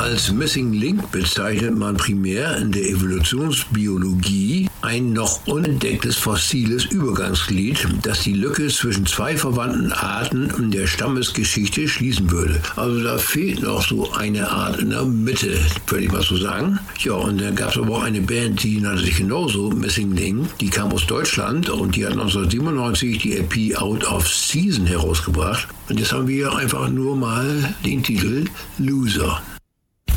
Als Missing Link bezeichnet man primär in der Evolutionsbiologie ein noch unentdecktes fossiles Übergangsglied, das die Lücke zwischen zwei verwandten Arten in der Stammesgeschichte schließen würde. Also da fehlt noch so eine Art in der Mitte, würde ich mal so sagen. Ja, und dann gab es aber auch eine Band, die nannte sich genauso, Missing Link. Die kam aus Deutschland und die hat 1997 die EP Out of Season herausgebracht. Und jetzt haben wir einfach nur mal den Titel Loser.